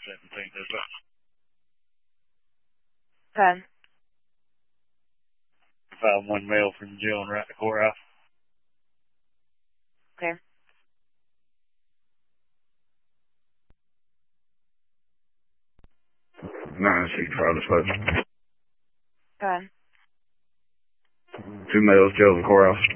17th, is it? Okay. 5-1 mail from jail and right to courthouse. Okay. Nine six five disposal. Okay. 2 mails, jail and courthouse.